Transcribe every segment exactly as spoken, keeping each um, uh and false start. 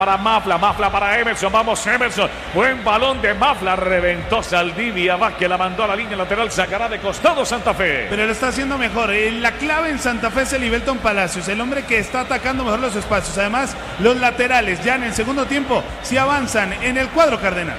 Para Mafla, Mafla para Emerson, vamos Emerson, buen balón de Mafla, reventó Saldivia, Vázquez la mandó a la línea lateral, sacará de costado Santa Fe. Pero lo está haciendo mejor, la clave en Santa Fe es el Ibelton Palacios, el hombre que está atacando mejor los espacios, además los laterales ya en el segundo tiempo si avanzan en el cuadro cardenal.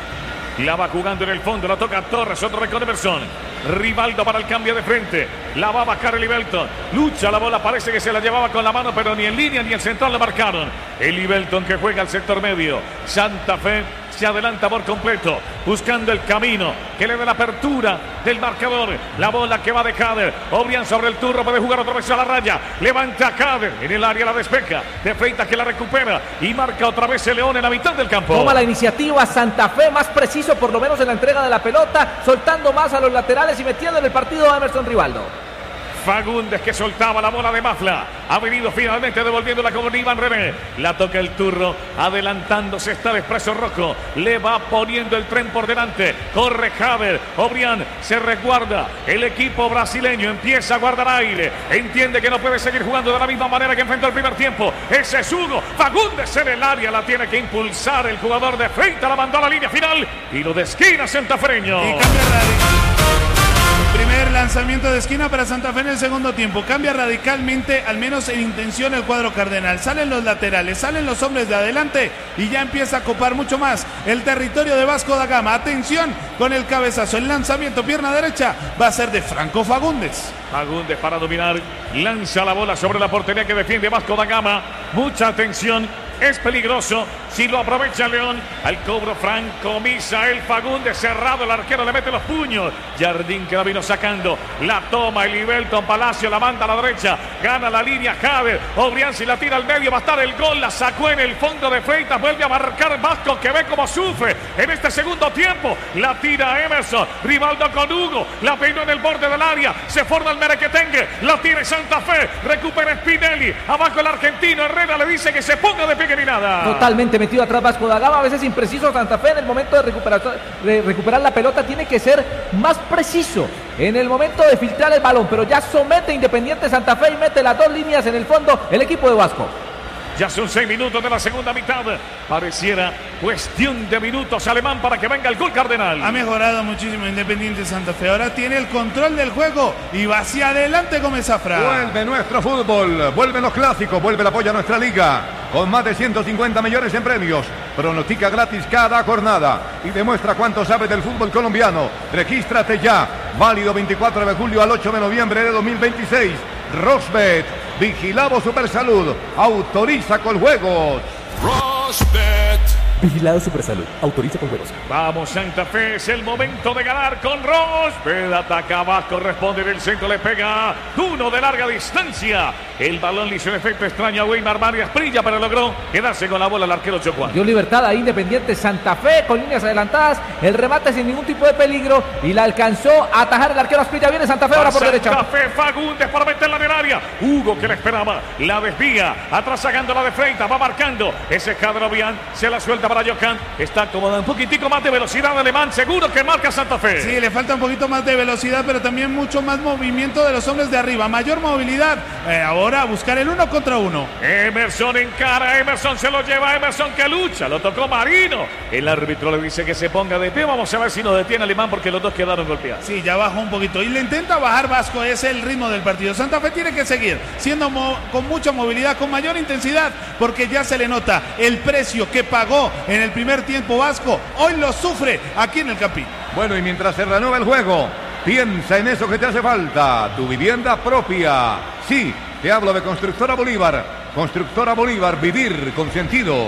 La va jugando en el fondo, la toca Torres, otro récord de Emerson. Rivaldo para el cambio de frente. La va a bajar el Ibelton. Lucha la bola, parece que se la llevaba con la mano, pero ni en línea ni en central la marcaron. El Ibelton que juega al sector medio. Santa Fe se adelanta por completo, buscando el camino que le dé la apertura del marcador. La bola que va de Cader. Obrián sobre el turno, puede jugar otra vez a la raya. Levanta Cader en el área, la despeja. De Freitas que la recupera y marca otra vez el León en la mitad del campo. Toma la iniciativa Santa Fe, más preciso por lo menos en la entrega de la pelota, soltando más a los laterales y metiendo en el partido a Emerson Rivaldo. Fagundes que soltaba la bola de Mafla. Ha venido finalmente devolviéndola con Iván René. La toca el turno. Adelantándose está el Expreso Rojo. Le va poniendo el tren por delante. Corre Javer. Obrián se resguarda. El equipo brasileño empieza a guardar aire. Entiende que no puede seguir jugando de la misma manera que enfrentó el primer tiempo. Ese es Hugo. Fagundes en el área. La tiene que impulsar el jugador de Freitas. La mandó a la línea final. Y lo de esquina santafereño. Y cambia radical. Primer lanzamiento de esquina para Santa Fe en el segundo tiempo. Cambia radicalmente, al menos en intención, el cuadro cardenal. Salen los laterales, salen los hombres de adelante y ya empieza a copar mucho más el territorio de Vasco da Gama. Atención con el cabezazo. El lanzamiento, pierna derecha, va a ser de Franco Fagundes. Fagundes para dominar. Lanza la bola sobre la portería que defiende Vasco da Gama. Mucha atención. Es peligroso si lo aprovecha León. Al cobro Franco Misael Fagundes, cerrado el arquero, le mete los puños. Jardín que la vino sacando. La toma el Ibelton Palacio, la manda a la derecha. Gana la línea Javer. Obrián si la tira al medio, va a estar el gol. La sacó en el fondo de Freitas. Vuelve a marcar Vasco que ve cómo sufre en este segundo tiempo. La tira Emerson. Rivaldo con Hugo. La peinó en el borde del área. Se forma el merequetengue. La tiene Santa Fe. Recupera Spinelli. Abajo el argentino. Herrera le dice que se ponga de pie. Ni nada. Totalmente metido atrás Vasco da Gama, a veces impreciso Santa Fe en el momento de recuperar, de recuperar la pelota, tiene que ser más preciso en el momento de filtrar el balón, pero ya somete Independiente Santa Fe y mete las dos líneas en el fondo el equipo de Vasco. Ya son seis minutos de la segunda mitad. Pareciera cuestión de minutos, Alemán, para que venga el gol cardenal. Ha mejorado muchísimo Independiente Santa Fe. Ahora tiene el control del juego y va hacia adelante Gómez Zafra. Vuelve nuestro fútbol, vuelven los clásicos, vuelve el apoyo a nuestra liga. Con más de ciento cincuenta millones en premios. Pronostica gratis cada jornada y demuestra cuánto sabe del fútbol colombiano. Regístrate ya. Válido veinticuatro de julio al ocho de noviembre de dos mil veintiséis. Rosbet. Vigilado Supersalud. Autoriza con juegos. Rosbet. Vigilado Supersalud. Autoriza con juegos. Vamos Santa Fe, es el momento de ganar con Rosbet. Ataca Vasco, responde del centro, le pega uno de larga distancia. El balón le hizo un efecto extraño a Weimar Marias Prilla, pero logró quedarse con la bola el arquero Chocuán. Dio libertad a Independiente Santa Fe con líneas adelantadas, el remate sin ningún tipo de peligro y la alcanzó a atajar el arquero Asprilla. Viene Santa Fe ahora por Santa derecha. Santa Fe, Fagundes para meterla en el área. Hugo que la esperaba, la desvía, atrás sacando la de Freitas, va marcando. Ese Cadrovian se la suelta para Johan. Está acomodando un poquitico más de velocidad Alemán, seguro que marca Santa Fe. Sí, le falta un poquito más de velocidad, pero también mucho más movimiento de los hombres de arriba, mayor movilidad. Eh, ahora a buscar el uno contra uno. Emerson encara, Emerson se lo lleva, Emerson que lucha, lo tocó Marino. El árbitro le dice que se ponga de pie, vamos a ver si nos detiene Alemán porque los dos quedaron golpeados. Sí, ya bajó un poquito y le intenta bajar Vasco, es el ritmo del partido. Santa Fe tiene que seguir siendo con mucha movilidad, con mayor intensidad, porque ya se le nota el precio que pagó en el primer tiempo Vasco, hoy lo sufre aquí en el Campín. Bueno, y mientras se renueva el juego, piensa en eso que te hace falta, tu vivienda propia. Sí, te hablo de Constructora Bolívar. Constructora Bolívar, vivir con sentido.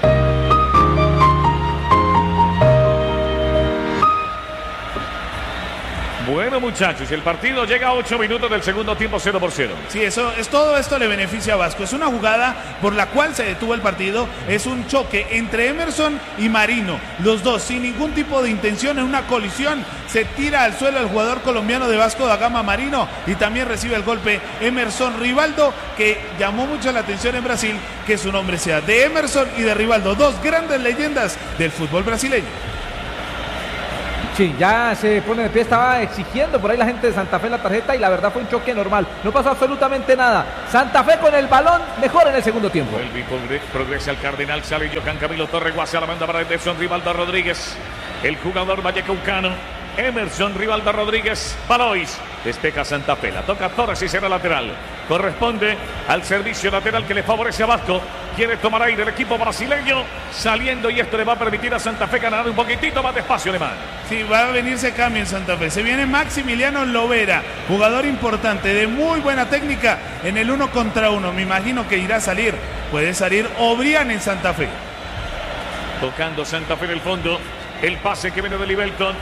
Bueno, muchachos, el partido llega a ocho minutos del segundo tiempo, cero por cero. Sí, eso es, todo esto le beneficia a Vasco. Es una jugada por la cual se detuvo el partido. Es un choque entre Emerson y Marino. Los dos sin ningún tipo de intención, en una colisión. Se tira al suelo el jugador colombiano de Vasco da Gama, Marino, y también recibe el golpe Emerson Rivaldo, que llamó mucho la atención en Brasil que su nombre sea de Emerson y de Rivaldo, dos grandes leyendas del fútbol brasileño. Sí, ya se pone de pie, estaba exigiendo por ahí la gente de Santa Fe la tarjeta y la verdad fue un choque normal. No pasó absolutamente nada. Santa Fe con el balón mejor en el segundo tiempo. Vuelve y progresa el Cardenal, sale Johan Camilo Torres, Guasa la manda para Emerson Rivaldo Rodríguez. El jugador vallecaucano, Emerson Rivaldo Rodríguez, Palois. Despeja Santa Fe, la toca Torres y será lateral. Corresponde al servicio lateral que le favorece a Vasco. Quiere tomar aire el equipo brasileño saliendo y esto le va a permitir a Santa Fe ganar un poquitito más de espacio, alemán. Sí, va a venirse cambio en Santa Fe. Se viene Maximiliano Lovera, jugador importante, de muy buena técnica en el uno contra uno. Me imagino que irá a salir. Puede salir Obrián en Santa Fe. Tocando Santa Fe en el fondo. El pase que viene de Libelton.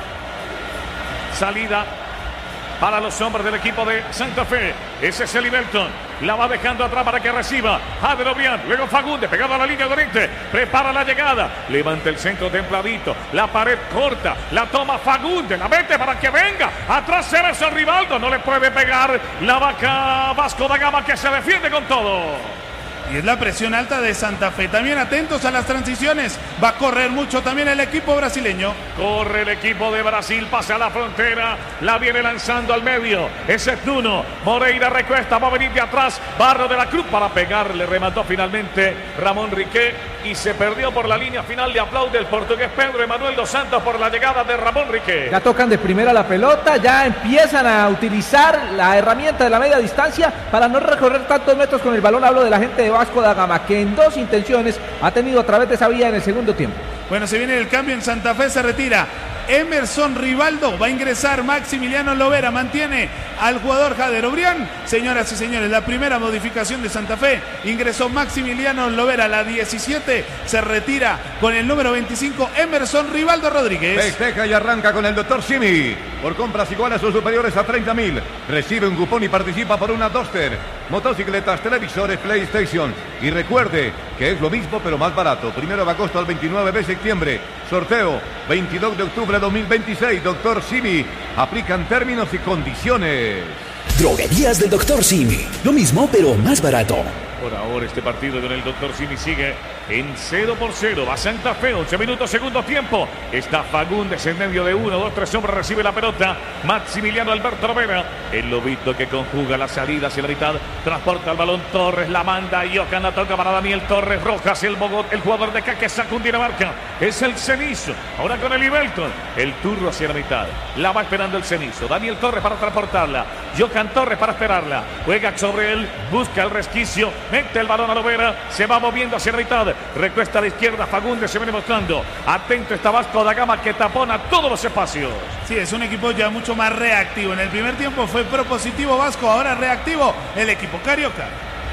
Salida para los hombres del equipo de Santa Fe. Ese es el Libelton. La va dejando atrás para que reciba Jader Obrián. Luego Fagundes, pegado a la línea de oriente. Prepara la llegada. Levanta el centro templadito. La pared corta. La toma Fagundes. La mete para que venga. Atrás Emerson Rivaldo. No le puede pegar la vaca Vasco da Gama, que se defiende con todo. Y es la presión alta de Santa Fe. También atentos a las transiciones. Va a correr mucho también el equipo brasileño. Corre el equipo de Brasil. Pasa a la frontera. La viene lanzando al medio. Ese es Nuno. Moreira recuesta. Va a venir de atrás. Barro de la Cruz para pegarle. Remató finalmente Ramón Riquet. Y se perdió por la línea final. Le aplaude el portugués Pedro Emanuel dos Santos por la llegada de Ramón Riquet. Ya tocan de primera la pelota. Ya empiezan a utilizar la herramienta de la media distancia para no recorrer tantos metros con el balón. Hablo de la gente de Vasco da Gama, que en dos intenciones ha tenido a través de esa vía en el segundo tiempo. Bueno, se viene el cambio en Santa Fe, se retira Emerson Rivaldo, va a ingresar Maximiliano Lovera, mantiene al jugador Jader Obrián. Señoras y señores, la primera modificación de Santa Fe, ingresó Maximiliano Lovera, la diecisiete, se retira con el número veinticinco Emerson Rivaldo Rodríguez. Festeja y arranca con el doctor Simi, por compras iguales o superiores a treinta mil, recibe un cupón y participa por una Duster, motocicletas, televisores, PlayStation, y recuerde que es lo mismo pero más barato. Primero de agosto al veintinueve de septiembre, sorteo veintidós de octubre de dos mil veintiséis. Doctor Simi, aplican términos y condiciones. Droguerías del doctor Simi, lo mismo pero más barato. Por ahora este partido con el doctor Simi sigue en cero por cero. Va Santa Fe, once minutos, segundo tiempo. Está Fagundes en medio de uno, dos, tres hombres, recibe la pelota. Maximiliano Alberto Lovera, el lobito que conjuga la salida hacia la mitad. Transporta el balón Torres, la manda. Johan la toca para Daniel Torres. Rojas, el Bogotá, el jugador de Caquesa, Cundinamarca. Es el Cenizo. Ahora con el Libelton. El turno hacia la mitad. La va esperando el Cenizo. Daniel Torres para transportarla. Johan Torres para esperarla. Juega sobre él, busca el resquicio. Mete el balón a Lovera, se va moviendo hacia la mitad, recuesta a la izquierda, Fagundes se viene mostrando, atento está Vasco da Gama que tapona todos los espacios. Sí, es un equipo ya mucho más reactivo. En el primer tiempo fue propositivo Vasco, ahora reactivo el equipo carioca.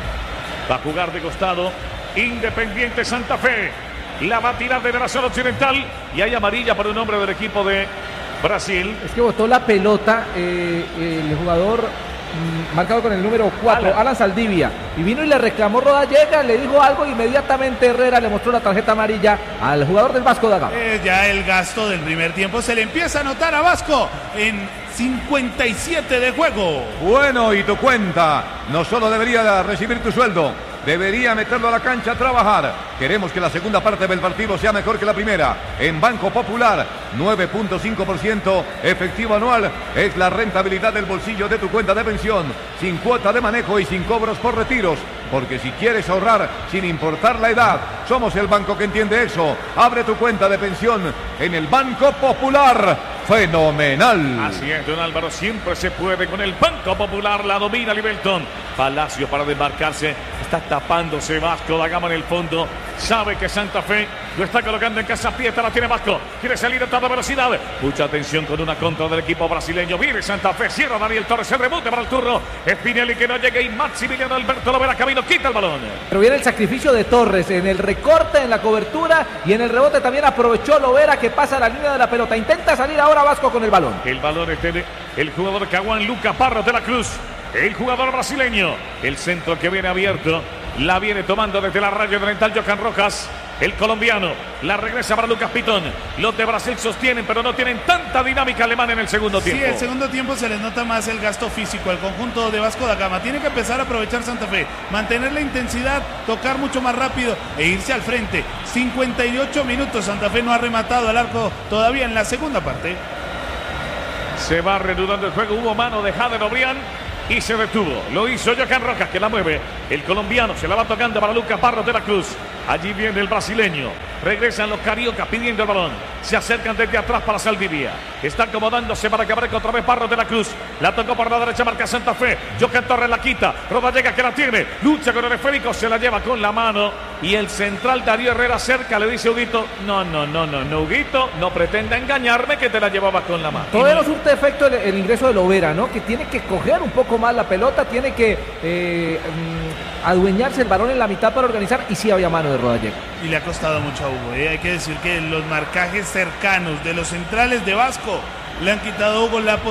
Va a jugar de costado Independiente Santa Fe, la va a tirar de la zona occidental y hay amarilla para un hombre del equipo de Brasil. Es que botó la pelota eh, el jugador marcado con el número cuatro, Alan. Alan Saldivia, y vino y le reclamó Rodallega, le dijo algo, inmediatamente Herrera le mostró la tarjeta amarilla al jugador del Vasco da Gama. Eh, ya el gasto del primer tiempo se le empieza a notar a Vasco en cincuenta y siete de juego. Bueno, y tu cuenta no solo debería recibir tu sueldo, debería meterlo a la cancha a trabajar. Queremos que la segunda parte del partido sea mejor que la primera. En Banco Popular, nueve punto cinco por ciento efectivo anual es la rentabilidad del bolsillo de tu cuenta de pensión, sin cuota de manejo y sin cobros por retiros. Porque si quieres ahorrar sin importar la edad, somos el banco que entiende eso. Abre tu cuenta de pensión en el Banco Popular. Fenomenal. Así es, don Álvaro, siempre se puede con el Banco Popular. La domina Libelton. Palacio para desmarcarse. Está tapándose Vasco da Gama en el fondo. Sabe que Santa Fe lo está colocando en casa. Pieta la tiene Vasco. Quiere salir a toda velocidad. Mucha atención con una contra del equipo brasileño. Viene Santa Fe. Cierra Daniel Torres. El rebote para el turno. Spinelli que no llega. Y Maximiliano Alberto Lovera camino. Quita el balón. Pero viene el sacrificio de Torres en el recorte, en la cobertura y en el rebote también aprovechó Lovera que pasa la línea de la pelota. Intenta salir ahora Vasco con el balón. El balón es de el jugador Caguán Lucas Parros de la Cruz. El jugador brasileño. El centro que viene abierto. La viene tomando desde la raya oriental Johan Rojas. El colombiano. La regresa para Lucas Pitón. Los de Brasil sostienen, pero no tienen tanta dinámica alemana en el segundo tiempo. Sí, el segundo tiempo se les nota más el gasto físico al conjunto de Vasco da Gama. Tiene que empezar a aprovechar Santa Fe. Mantener la intensidad, tocar mucho más rápido e irse al frente. cincuenta y ocho minutos. Santa Fe no ha rematado al arco todavía en la segunda parte. Se va reanudando el juego. Hubo mano de Jader Obrián y se detuvo. Lo hizo Johan Rojas, que la mueve. El colombiano se la va tocando para Lucas Barros de la Cruz. Allí viene el brasileño. Regresan los cariocas pidiendo el balón. Se acercan desde atrás para Saldivia. Está acomodándose para que aparezca otra vez Barros de la Cruz. La tocó por la derecha, marca Santa Fe. Johan Torres la quita. Rodallega que la tiene. Lucha con el esférico. Se la lleva con la mano. Y el central Darío Herrera cerca. Le dice a Huguito: No, no, no, no, no, Huguito. No pretenda engañarme que te la llevaba con la mano. Todavía no surte efecto el, el ingreso de Lovera, ¿no? Que tiene que coger un poco más la pelota. Tiene que eh, adueñarse el balón en la mitad para organizar. Y sí había mano de Rodallega. Y le ha costado mucho a Hugo, ¿eh? Hay que decir que los marcajes cercanos de los centrales de Vasco le han quitado a Hugo la posibilidad